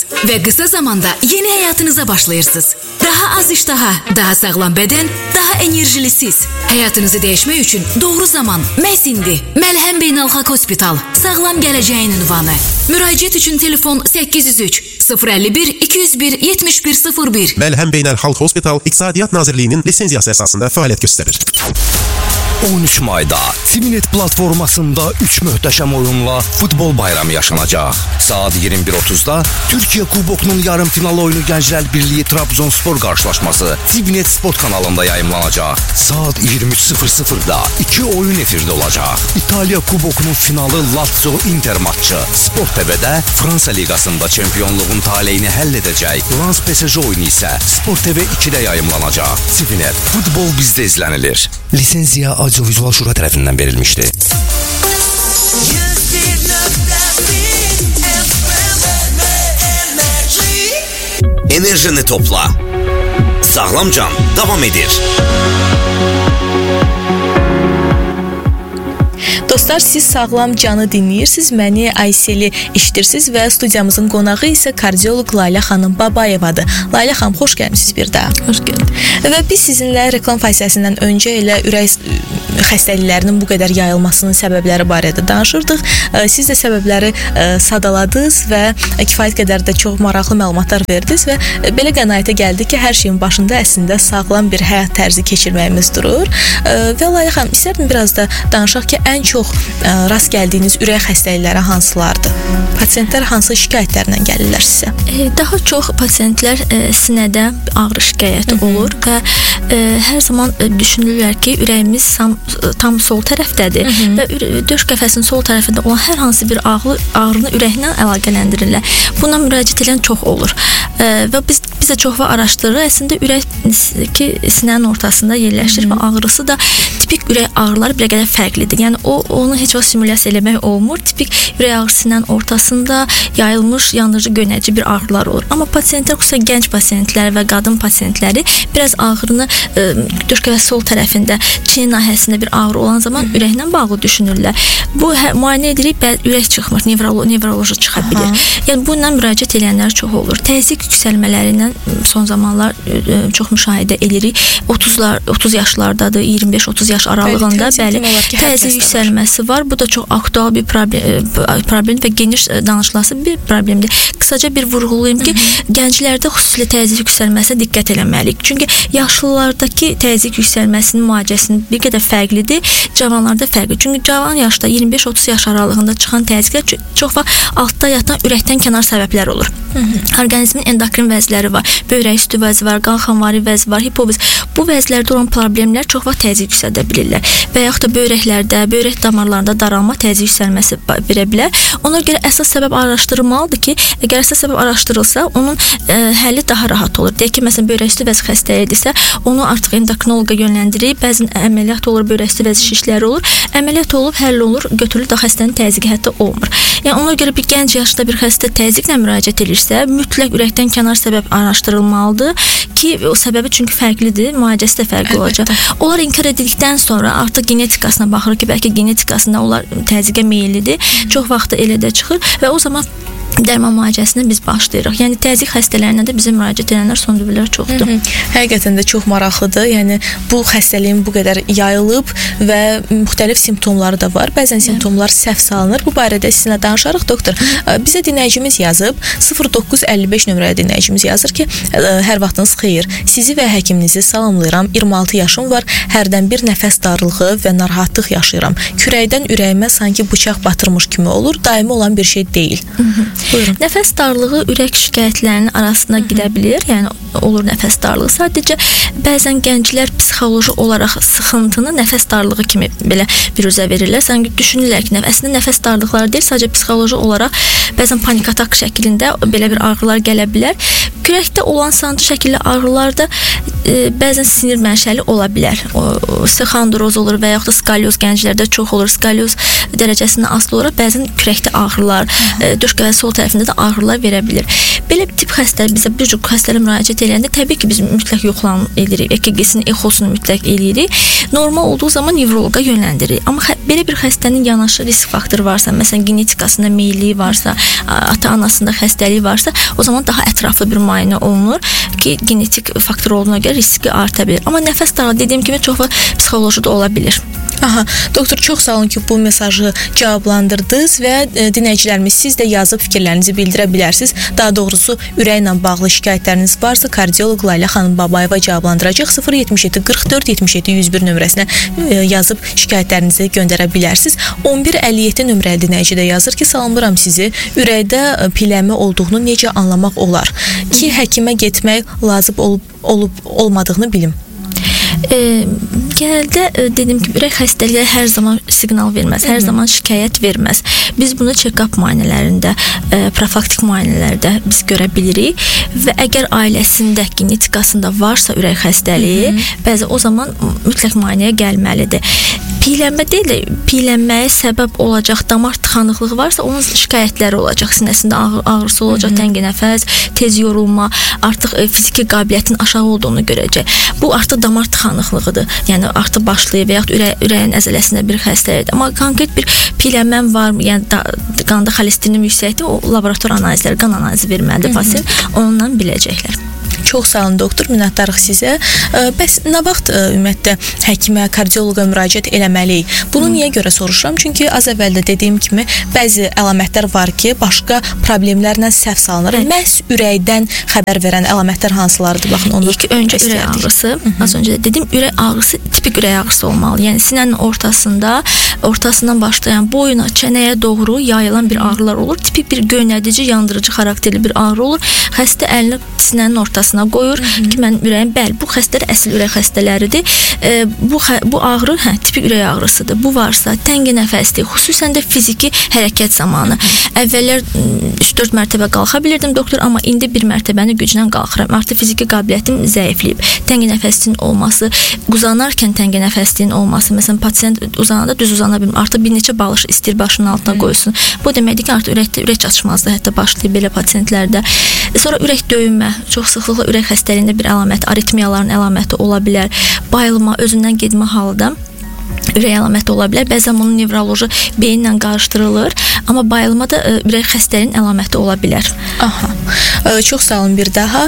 ve kısa zamanda yeni hayatınıza başlayırsınız. Daha az iştaha, daha sağlam beden, daha enerjili siz. Hayatınızı değişmek için doğru zaman məhz indi. Məlhəm Beynəlxalq Hospital, sağlam gələcəyin ünvanı. Müraciət üçün telefon 803 051 201 7101. Məlhəm Beynəlxalq Hospital İqtisadiyyat Nazirliyinin lisenziyası əsasında fəaliyyət göstərir. 13 mayda TVNet platformasında 3 möhtəşəm oyunla futbol bayramı yaşanacaq. Saat 21:30-da Türkiyə Kubokunun yarım final oyunu Gənclər Birliyi Trabzonspor qarşılaşması TVNet Sport kanalında yayımlanacaq. Saat 23:00-da 2 oyun efirdə olacaq. İtaliya Kubokunun finalı Lazio Inter maçı Sport TV-də Fransa Liqasında çempionluğun taleyini həll edəcək. Lens PSG oyunu isə Sport TV 2-də yayımlanacaq. TVNet, futbol bizdə izlənilir. Lisenziya Audiovizual Şura tərəfindən verilmişdir. Enerjini topla. Sağlam can devam edir. Dostlar, siz Sağlam Canı dinləyirsiniz, məni Ayseli işitirsiniz və studiyamızın qonağı isə kardioloq Layla xanım Babayevadır. Layla xanım, xoş gəlmişsiniz bir daha. Xoş gəldin. Və biz sizinlə reklam fasiləsindən öncə elə ürək xəstəliklərinin bu qədər yayılmasının səbəbləri barədə danışırdıq. Siz də səbəbləri sadaladınız və kifayət qədər də çox maraqlı məlumatlar verdiniz və belə qənaətə gəldi ki, hər şeyin başında əslində sağlam bir həyat tərzi keçirməyimiz durur. Və Layla xanım, istərdim biraz da danışaq ki, ən çox rast gəldiyiniz ürək xəstəlikləri hansılardır? Pasientlər hansı şikayətlərlə gəlirlər sizə? Daha çox pasientlər sinədə ağrı şikayəti olur və hər zaman düşünürlər ki, ürəyimiz tam sol tərəfdədir və döş qəfəsinin sol tərəfində olan hər hansı bir ağrını ürəklə əlaqələndirirlər. Buna müraciət edən çox olur və biz də çox vaxt araşdırırıq. Əslində ürək ki, sinənin ortasında yerləşir və ağrısı da tipik ürək ağrıları bir qədər fərqlidir. Yəni onu heç vaxt simulyasiya eləmək olmur. Tipik ürək ağrısı sinənin ortasında yayılmış, yandırıcı, gönədici bir ağrılar olur. Amma pasientlər, xüsusən gənc pasientlər və qadın pasientləri biraz ağrını döş qəfəsi sol tərəfində, çiyin nahiyəsində bir ağrı olan zaman ürəklə bağlı düşünürlər. Bu müayinə edirik, ürək çıxmır, nevroloji çıxa bilir. Yəni bununla müraciət edənlər çox olur. Təzyiq yüksəlmələrindən son zamanlar çox müşahidə edirik. 30 yaşlardadır, 25-30 yaş aralığında təzyiq yüksəlməsi var. Bu da çox aktual bir problem və geniş danışılası bir problemdir. Qısaca bir vurğulayım ki, gənclərdə xüsusilə təzyiq yüksəlməsinə diqqət eləməliyik. Çünki yaşlılardakı təzyiq yüksəlməsinin müalicəsinin bir qədər fərqlidir, cavanlarda fərqli. Çünki cavan yaşda 25-30 yaş aralığında çıxan təzyiqlər çox vaxt altda yatan ürəkdən kənar səbəblər olur. Orqanizmin endokrin vəzləri var, böyrək üstü vəzi var, qan-xanvari vəzi var, hipofiz. Bu vəzlərdə olan problemlər çox vaxt təzyiq yüksəldə bilirlər və yaxud da böyrəklərdə, böyrək damarlarında daralma, təzyiq yüksəlməsi verə bilər. Ona görə əsas səbəb araşdırılmalıdır ki, əgər əsas səbəb araşdırılsa, onun həlli daha rahat olur. Deyək ki, məsələn, böyrək üstü vəzi xəstəliyidirsə, onu artıq endokrinoloqa yönləndirib, bəzən əməliyyat olur, böyrək üstü vəzi şişləri olur, əməliyyat olub, həll olur, götürülür da xəstənin təzyiqi hətta olmur. Yəni ona görə bir gənc yaşda bir xəstə təzyiqlə müraciət edirsə, mütləq ürəkdən kənar səbəb araşdırılmalıdır ki, o səbəbi çünki fərqlidir, müalicəsi də fərqli olacaq. Onlar inkar edildikdən sonra artıq genetikasına baxırıq ki, bəlkə genetikasında onlar təzyiqə meyillidir. Çox vaxt elə də çıxır və o zaman dərman müalicəsinə biz başlayırıq. Yəni təzyiq xəstələrinə də bizə müraciət edənlər son dövrlər çoxdur. Həqiqətən də çox maraqlıdır. Yəni bu xəstəliyin bu qədər yayılıb və müxtəlif simptomları da var. Bəzən simptomlar səhv salınır. Bu barədə sizinlə danışarıq, doktor. Bizə dinləyicimiz yazıb, 0955 nömrəli dinləyicimiz yazır ki, hər vaxtınız xeyir. Sizi və həkiminizi salamlayıram. 26 yaşım var. Hərdən bir nəfəs darlığı və narahatlıq yaşayıram. Kürəkdən ürəyimə sanki bıçaq batırmış kimi olur. Daimi olan bir şey deyil. Buyurun. Nəfəs darlığı ürək şikayətlərinin arasına gedə bilir. Yəni olur nəfəs darlığı. Sadəcə bəzən gənclər psixoloji olaraq sıxıntını nəfəs darlığı kimi belə biruzə verirlər. Sanki düşünürlər ki, əslində nəfəs darlıqları deyil, sadəcə psixoloji olaraq bəzən panik atak şəklində belə bir ağrılar gələ bilər. Kürəkdə olan sancı şəkilli ağrılarda bəzən sinir mənşəli ola bilər. Osteoxondroz olur və yaxud da skalyoz gənclərdə çox olur. Skalyoz dərəcəsindən asılı olaraq bəzən kürəkdə ağrılar, döş qəfəsi sol tərəfində də ağrılar verə bilir. Belə tip xəstələr bizə bir cür xəstələrə müraciət edəndə təbii ki, biz mütləq yoxlanma edirik, EKG-sini, EXO-sunu mütləq eləyirik. Normal olduğu zaman nevroloqa yönləndiririk. Amma belə bir xəstənin yanaşı risk faktoru varsa, məsələn, genetikasında meyilliyi varsa, ata-anasında xəstəliyi varsa, o zaman daha ətraflı bir müayinə olunur ki, genetik faktor olduğuna görə riski arta bilir. Amma nəfəs darlığı dediyim kimi çox psixoloji da ola bilir. Aha, doktor, çox sağ olun ki, bu mesajı cavablandırdınız və dinləyicilərimiz siz də yazıb fikirlərinizi bildirə bilərsiniz. Daha doğrusu ürəklə bağlı şikayətləriniz varsa kardioloq Layla xanım Babayeva cavablandıracaq. 077 44 77 101 nömrəsinə yazıb şikayətlərinizi göndərə bilərsiniz. 1157 nömrəli dinləyici də yazır ki, salamlayıram sizi. Ürəkdə pilləmə olduğunu necə anlamaq olar ki, həkimə getmək lazım olmadığını bilim. Genəldə dediyim kimi ürək xəstəliyi hər zaman siqnal verməz, hər zaman şikayət verməz. Biz bunu check-up müayinələrində, profilaktik müayinələrdə biz görə bilirik və əgər ailəsində, genetikasında varsa ürək xəstəliyi, bəzi o zaman mütləq müayinəyə gəlməlidir. Piylənmə deyil də, piylənməyə səbəb olacaq damar tıxanıqlığı varsa, onun şikayətləri olacaq. Sinəsində ağrısı olacaq, təngi nəfəs, tez yorulma, artıq fiziki qabiliyyətin aşağı olduğunu görəcək. Bu artıq damar tıxanıqlığıdır. Yəni artıq başlayıb və yaxud ürəyin əzələsində bir xəstəlikdir. Amma konkret bir piylənməm varmı, yəni qanda xolesterin yüksəkdir, o laborator analizləri, qan analizi verməlidir pasient, ondan biləcəklər. Çox sağ olun doktor, minnətdarıq sizə. Bəs nə vaxt ümumiyyətlə həkimə, kardioloqa müraciət eləməliyik? Bunu niyə görə soruşuram? Çünki az əvvəldə dediyim kimi bəzi əlamətlər var ki, başqa problemlərlə səhv salınır. Məhz ürəkdən xəbər verən əlamətlər hansılardır? Baxın, onu öncə ürək ağrısı. Az öncə də dedim, ürək ağrısı tipik ürək ağrısı olmalı. Yəni sinənin ortasından başlayan boyuna, çənəyə doğru yayılan bir ağrılar olur. Tipik bir göynədici, yandırıcı xarakterli bir ağrı olur. Xəstə əlini sinənin ortasına qoyur ki, mən ürəyim, bəli, bu xəstələr əsl ürək xəstələridir. Bu ağrı tipik ürək ağrısıdır. Bu varsa, təngi nəfəsdir, xüsusən də fiziki hərəkət zamanı. Əvvəllər 3-4 mərtəbə qalxa bilirdim doktor, amma indi bir mərtəbəni güclə qalxıram. Artıq fiziki qabiliyyətim zəifləyib. Təngi nəfəsliyin olması, uzanarkən təngi nəfəsliyin olması, məsələn, pasient uzananda düz uzana bilmir. Artıq bir neçə balış istir başının altına qoysun. Bu deməkdir ki, artıq ürək çatışmazlığı hətta başlayıb belə pasientlərdə. Sonra ürək döyünmə, çox sıxlıqla ürək xəstəliyində bir əlamət, aritmiyaların əlaməti ola bilər. Bayılma, özündən getmə halıda ürək əlaməti ola bilər. Bəzən bunun nevroloji beyinlə qarışdırılır, amma bayılma da ürək xəstəliyinin əlaməti ola bilər. Aha. Çox sağ olun bir daha.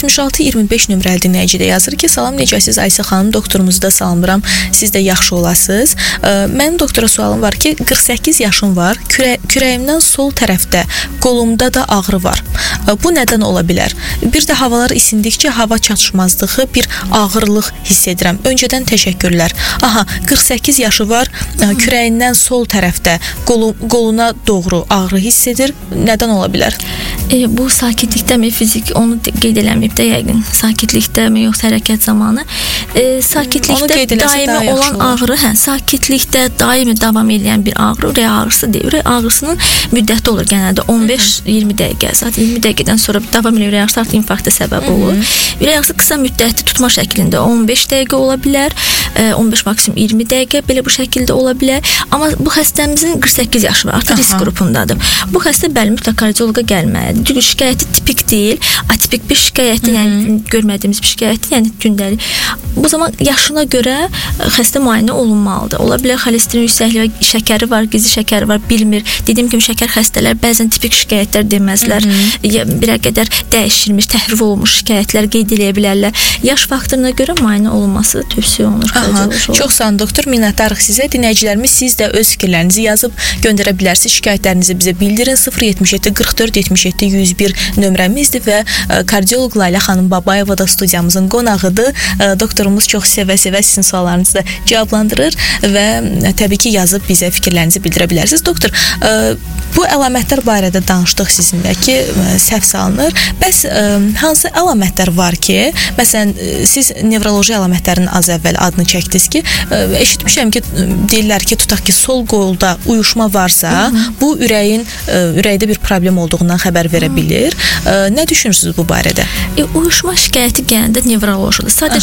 76-25 nömrəli dinləyici də yazır ki, salam, necəsiz Aysə xanım, doktorumuzu da salamlayıram. Siz də yaxşı olasınız. Mənim doktora sualım var ki, 48 yaşım var. Kürəyimdən sol tərəfdə, qolumda da ağrı var. Bu nədən ola bilər? Bir də havalar isindikcə hava çatışmazlığı, bir ağırlıq hiss edirəm. Öncədən təşəkkürlər. Aha, 48 yaşı var, kürəyindən sol tərəfdə, qoluna doğru ağrı hiss edir. Nədən ola bilər? Bu sakitlikdəmi, fiziki, onu qeyd eləməyib də yəqin. Sakitlikdəmi, yoxsa hərəkət zamanı? Sakitlikdə daimi olan ağrı, sakitlikdə daimi davam edən bir ağrı, ürək ağrısı deyil. Ürək ağrısının müddəti olur genəldə 15-20 dəqiqə. Zaten 20 dəqiqədən sonra davam edən ürək ağrısı artıq infarkta səbəb olur. Ürək ağrısı qısa müddətli tutma şəklində 15 dəqiqə ola bilər, 15 maksimum 20 dəqiqə belə bu şəkildə ola bilər. Amma bu xəstəmizin 48 yaşı var, artıq risk qrupundadır. Bu xəstə bəli, mütləq kardioloqa gəlməlidir. Çünki şikayəti tipik deyil, atipik bir şikayətdir, yəni görmədiyimiz bir şikayətdir, yəni gündəlik. Bu zaman yaşına görə xəstə müayinə olunmalıdır. Ola bilər xolesterin yüksəkliyi, şəkəri var, gizli şəkəri var, bilmir. Dediyim kimi şəkər xəstələr bəzən tipik şikayətlər deməzlər. Bir qədər dəyişilmiş, təhrif olunmuş şikayətlər qeyd edə bilərlər. Yaş faktoruna görə müayinə olunması tövsiyə olunur. Çox sağ olun doktor, minnətdarıq sizə. Dinləyicilərimiz, siz də öz fikirlərinizi yazıb göndərə bilərsiniz. Şikayətlərinizi bizə bildirin. 077 44 77 101 nömrəmizdir və kardioloq Layla xanım Babayeva da studiyamızın qonağıdır. Doktorumuz çox sevə-sevə sizin suallarınızı da cavablandırır və təbii ki, yazıb bizə fikirlərinizi bildirə bilərsiniz. Doktor, bu əlamətlər barədə danışdıq sizinlə ki, səhv salınır. Bəs hansı əlamətlər var ki, məsələn, siz nevroloji əlamətlərin az əvvəl adını çəkdiniz ki, eşitmişəm ki, deyirlər ki, tutaq ki, sol qolda uyuşma varsa, bu ürəkdə bir problem olduğundan xəbər verə bilir. Nə düşünürsünüz bu barədə? Uyuşma şikayəti genəldə nevrolojidir. Sadəcə sol tərəf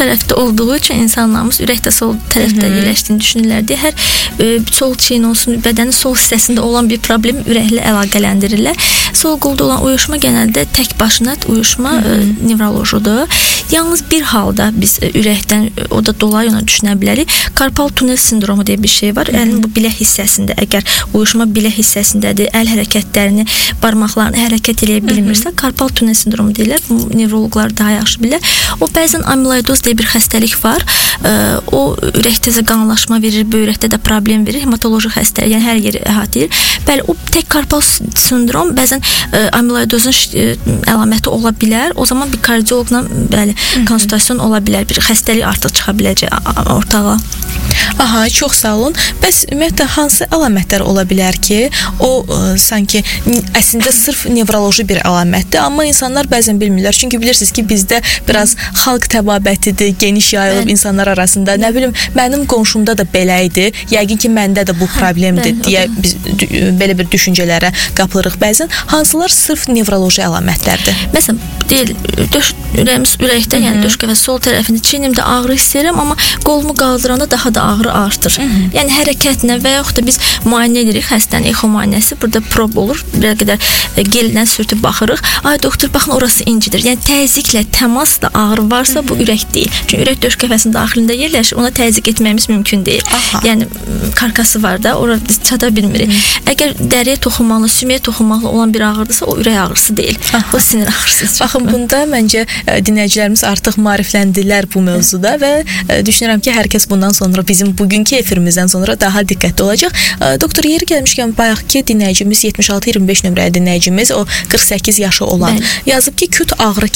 tərəfdə olduğu üçün insanlarımız ürək də sol tərəfdə yerləşdiyini düşünürlər deyə hər sol çiyin olsun, bədənin sol hissəsində olan bir problemi ürəklə əlaqələndirirlər. Sol qolda olan uyuşma genəldə tək başına uyuşma nevrolojiyadır. Yalnız bir halda biz ürəkdən, o da dolayı ona düşünə bilərik. Karpal tunel sindromu deyə bir şey var. Əlin bu bilək hissəsində, əgər uyuşma bilək hissəsindədir, əl hərəkətlərini, barmaqlarını hərəkət edə bilmirsə, karpal tunel sindromu deyirlər. Bu nevroloqlar daha yaxşı bilirlər. O bəzən amiloidoz deyə bir xəstəlik var. O ürəkdə qanlaşma verir, böyrəkdə də problem verir, hematoloji xəstəlik, yəni hər yeri əhatə edir. Bəli, o tək karpal sindrom bəzən amiloidozun əlaməti ola bilər. O zaman bir kardioloqla bəli, konsultasyon ola bilər. Bir xəstəlik artıq çıxa biləcək ortağa. Aha, çox sağ olun. Bəs ümumiyyətlə hansı əlamətlər ola bilər ki, o sanki əslində sırf nevroloji bir əlamətdir, amma insanlar bəzən bilmirlər. Çünki bilirsiniz ki, bizdə biraz xalq təbabətidir, geniş yayılıb insanlar arasında. Nə bilim, mənim qonşumda da belə idi. Yəqin ki, məndə də bu problemdir deyə biz belə bir düşüncələrə qapılırıq bəzən. Hansılar sırf nevroloji əlamətlərdir? Məsələn, deyil, ürəkdən, yəni döş qəfəsi sol tərəfində çiynimdə ağrı hiss edirəm, amma qolumu qaldıranda daha da ağrı artır. Yəni hərəkətlə və yaxud da biz müayinə edirik xəstənin exo müayinəsi, burada prob olur, bir qədər geldən sürtüb baxırıq. Ay doktor, baxın orası incidir. Yəni təzyiqlə, təmasla ağrı varsa bu ürək deyil. Çünki ürək döş qəfəsinin daxilində yerləşir, ona təzyiq etməyimiz mümkün deyil. Yəni karkası var da, ora biz çata bilmirik. Əgər dəriyə toxunmalı, sümüyə toxunmalı olan bir ağrıdırsa, o ürək ağrısı deyil. O sinir ağrısıdır. Baxın, bunda məncə dinləyicilərimiz artıq maarifləndilər bu mövzuda və düşünürəm ki, hər kəs bundan sonra bizim bugünkü efirimizdən sonra daha diqqətli olacaq. Doktor, yeri gəlmişkən bayaqki dinləyicimiz 76-25 nömrəli dinləyicimiz, o 48 yaşı olan yazıb ki, küt ağrı